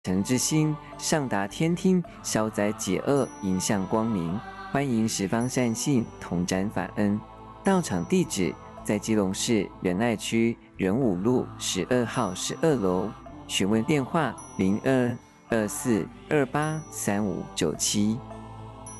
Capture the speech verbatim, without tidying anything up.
诚之心，上达天听，消灾解厄，迎向光明。欢迎十方善信同沾法恩。道场地址在基隆市仁爱区仁武路十二号十二楼。询问电话：零二二四二八三五九七。